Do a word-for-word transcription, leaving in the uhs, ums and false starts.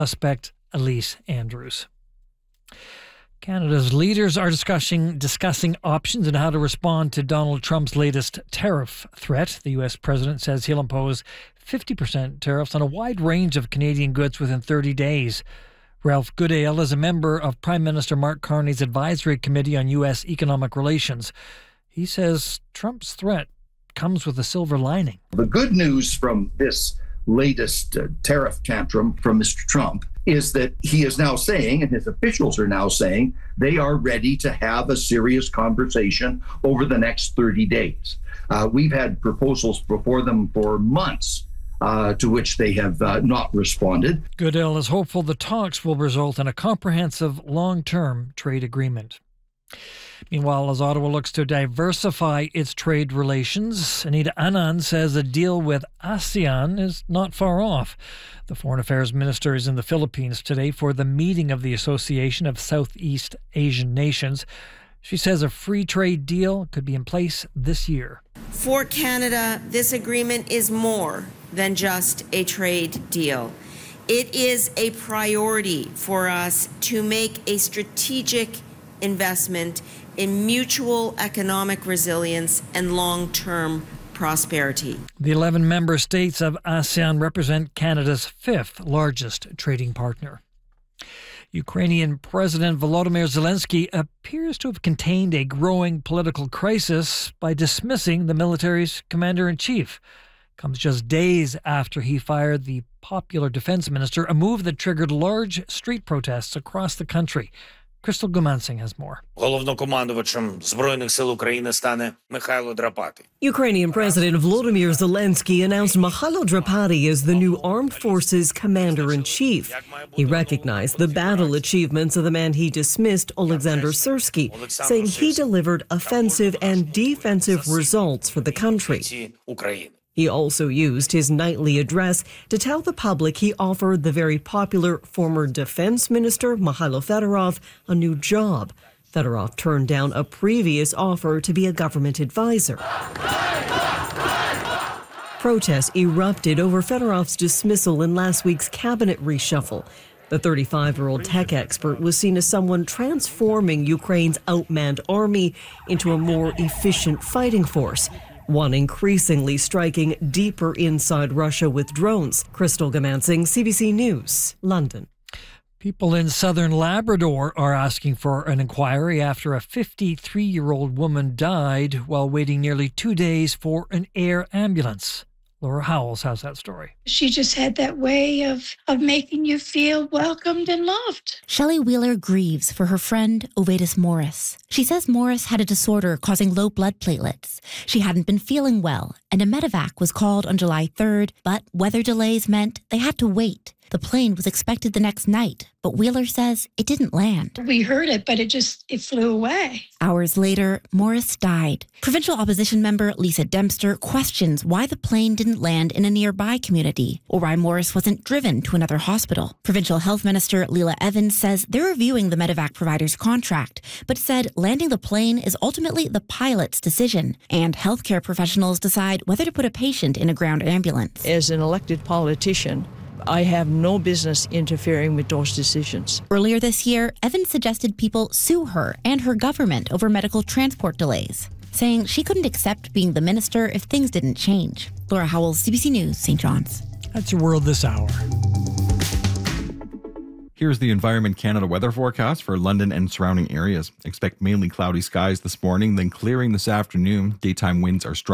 suspect Elise Andrews. Canada's leaders are discussing discussing options on how to respond to Donald Trump's latest tariff threat. The U S president says he'll impose fifty percent tariffs on a wide range of Canadian goods within thirty days. Ralph Goodale is a member of Prime Minister Mark Carney's Advisory Committee on U S Economic Relations. He says Trump's threat comes with a silver lining. The good news from this latest uh, tariff tantrum from Mister Trump is that he is now saying, and his officials are now saying, they are ready to have a serious conversation over the next thirty days. Uh, we've had proposals before them for months, uh, to which they have uh, not responded. Goodale is hopeful the talks will result in a comprehensive long-term trade agreement. Meanwhile, as Ottawa looks to diversify its trade relations, Anita Anand says a deal with ASEAN is not far off. The Foreign Affairs Minister is in the Philippines today for the meeting of the Association of Southeast Asian Nations. She says a free trade deal could be in place this year. For Canada, this agreement is more than just a trade deal. It is a priority for us to make a strategic investment in mutual economic resilience and long-term prosperity. The eleven member states of ASEAN represent Canada's fifth largest trading partner. Ukrainian President Volodymyr Zelensky appears to have contained a growing political crisis by dismissing the military's commander-in-chief. Comes just days after he fired the popular defense minister, a move that triggered large street protests across the country. Crystal Gumansing has more. Головнокомандувачем Збройних сил України стане Михайло Драпати. Ukrainian President Volodymyr Zelensky announced Mikhailo Drapati as the new Armed Forces Commander-in-Chief. He recognized the battle achievements of the man he dismissed, Alexander Syrsky, saying he delivered offensive and defensive results for the country. He also used his nightly address to tell the public he offered the very popular former defense minister, Mikhailo Fedorov, a new job. Fedorov turned down a previous offer to be a government advisor. Protests erupted over Fedorov's dismissal in last week's cabinet reshuffle. The thirty-five-year-old tech expert was seen as someone transforming Ukraine's outmanned army into a more efficient fighting force, one increasingly striking deeper inside Russia with drones. Crystal Gumansing, C B C News, London. People in southern Labrador are asking for an inquiry after a fifty-three-year-old woman died while waiting nearly two days for an air ambulance. Laura Howells has that story. She just had that way of, of making you feel welcomed and loved. Shelley Wheeler grieves for her friend Ovatus Morris. She says Morris had a disorder causing low blood platelets. She hadn't been feeling well, and a medevac was called on July third, but weather delays meant they had to wait. The plane was expected the next night, but Wheeler says it didn't land. We heard it, but it just, it flew away. Hours later, Morris died. Provincial opposition member Lisa Dempster questions why the plane didn't land in a nearby community or why Morris wasn't driven to another hospital. Provincial Health Minister Leela Evans says they're reviewing the medevac provider's contract, but said landing the plane is ultimately the pilot's decision, and healthcare professionals decide whether to put a patient in a ground ambulance. As an elected politician, I have no business interfering with those decisions. Earlier this year, Evans suggested people sue her and her government over medical transport delays, saying she couldn't accept being the minister if things didn't change. Laura Howells, C B C News, Saint John's. That's your World This Hour. Here's the Environment Canada weather forecast for London and surrounding areas. Expect mainly cloudy skies this morning, then clearing this afternoon. Daytime winds are strong.